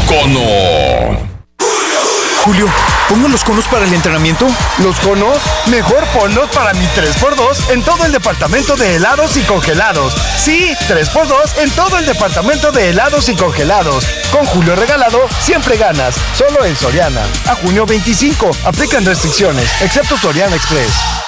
cono. Julio, ¿pongo los conos para el entrenamiento? ¿Los conos? Mejor ponlos para mi 3x2 en todo el departamento de helados y congelados. Sí, 3x2 en todo el departamento de helados y congelados. Con Julio regalado, siempre ganas. Solo en Soriana. A junio 25. Aplican restricciones, excepto Soriana Express.